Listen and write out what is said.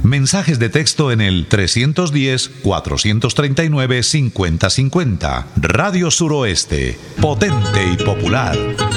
Mensajes de texto en el 310-439-5050. Radio Suroeste, potente y popular.